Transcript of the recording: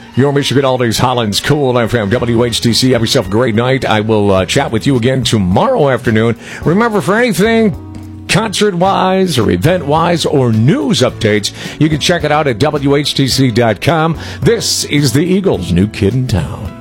Your Michigan Aldi's Holland's Cool FM WHTC. Have yourself a great night. I will chat with you again tomorrow afternoon. Remember, for anything concert-wise or event-wise or news updates, you can check it out at WHTC.com. This is the Eagles' New Kid in Town.